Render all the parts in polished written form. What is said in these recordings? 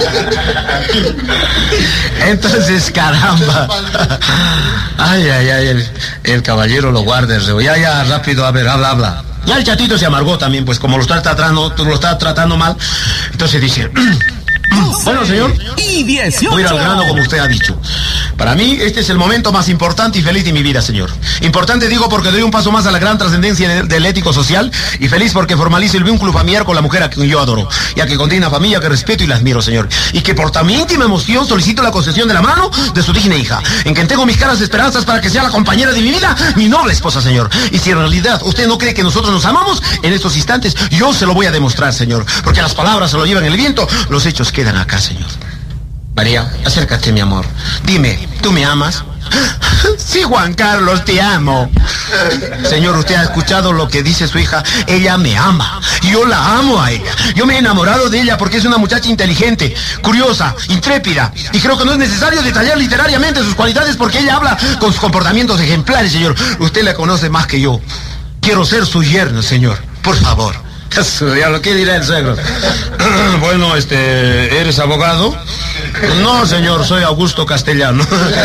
Entonces, caramba. Ay, el caballero lo guarda, ya, rápido, a ver, habla. Ya el chatito se amargó también, pues como lo está tratando mal. Entonces dice... Bueno, señor, voy a ir al grano como usted ha dicho. Para mí, este es el momento más importante y feliz de mi vida, señor. Importante digo porque doy un paso más a la gran trascendencia del ético social, y feliz porque formalizo el vínculo familiar con la mujer a quien yo adoro, ya que contiene una familia que respeto y la admiro, señor. Y que por tan íntima emoción solicito la concesión de la mano de su digna hija, en quien tengo mis caras esperanzas para que sea la compañera de mi vida, mi noble esposa, señor. Y si en realidad usted no cree que nosotros nos amamos, en estos instantes yo se lo voy a demostrar, señor. Porque las palabras se lo llevan el viento, los hechos quedan acá, señor. María, acércate, mi amor. Dime, ¿tú me amas? Sí, Juan Carlos, te amo. Señor, usted ha escuchado lo que dice su hija. Ella me ama. Yo la amo a ella. Yo me he enamorado de ella porque es una muchacha inteligente, curiosa, intrépida. Y creo que no es necesario detallar literariamente sus cualidades porque ella habla con sus comportamientos ejemplares, señor. Usted la conoce más que yo. Quiero ser su yerno, señor. Por favor. ¿Qué dirá el suegro? Bueno, ¿eres abogado? No, señor, soy Augusto Castellano.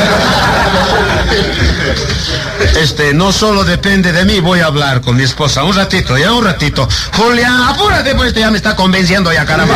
No solo depende de mí, voy a hablar con mi esposa. Un ratito. Julián, apúrate, pues ya me está convenciendo ya, caramba.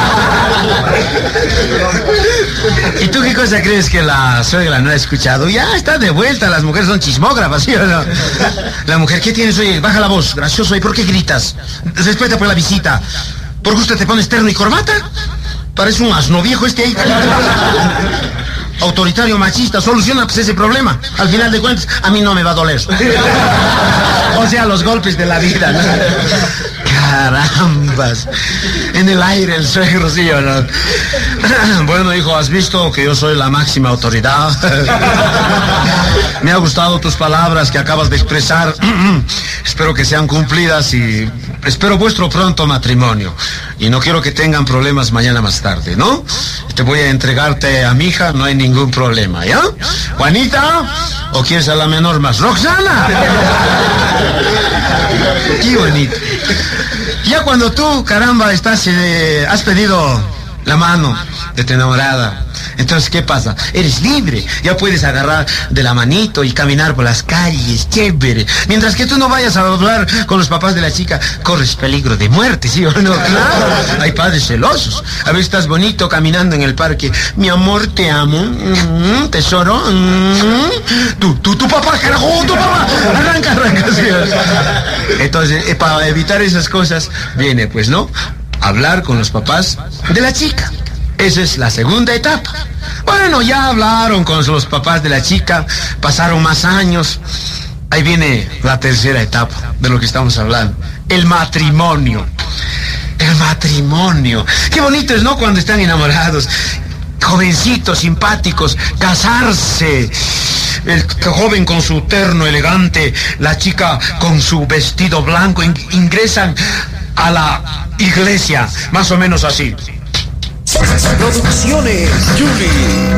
¿Y tú qué cosa crees que la suegra no ha escuchado? Ya está de vuelta, las mujeres son chismógrafas, ¿sí o no? La mujer, ¿qué tienes hoy? Baja la voz, gracioso, ¿y por qué gritas? Respeta por la visita. ¿Por qué usted te pones terno y corbata? Parece un asno viejo ahí. Autoritario, machista, soluciona pues ese problema. Al final de cuentas, a mí no me va a doler. O sea, los golpes de la vida, ¿no? Carambas. En el aire el suegro, ¿sí o no? Bueno, hijo, ¿has visto que yo soy la máxima autoridad? Me ha gustado tus palabras que acabas de expresar. Espero que sean cumplidas y espero vuestro pronto matrimonio. Y no quiero que tengan problemas mañana más tarde, ¿no? Te voy a entregarte a mi hija, no hay ningún problema, ¿ya? ¿Juanita? ¿O quieres a la menor más? ¡Roxana! ¡Qué bonito! Ya cuando tú, caramba, has pedido la mano de tu enamorada, entonces, ¿qué pasa? Eres libre, ya puedes agarrar de la manito y caminar por las calles, chévere. Mientras que tú no vayas a hablar con los papás de la chica, corres peligro de muerte, ¿sí o no? Claro, hay padres celosos. A ver, estás bonito caminando en el parque. Mi amor, te amo. Tesoro. Tu papá, carajo, tu papá. Arranca, ¿sí? Entonces, para evitar esas cosas, viene, pues, ¿no? Hablar con los papás de la chica. Esa es la segunda etapa. Bueno, ya hablaron con los papás de la chica, pasaron más años. Ahí viene la tercera etapa de lo que estamos hablando. El matrimonio. El matrimonio. Qué bonito es, ¿no? Cuando están enamorados. Jovencitos, simpáticos, casarse. El joven con su terno elegante, la chica con su vestido blanco, ingresan a la iglesia, más o menos así. Producciones Julie.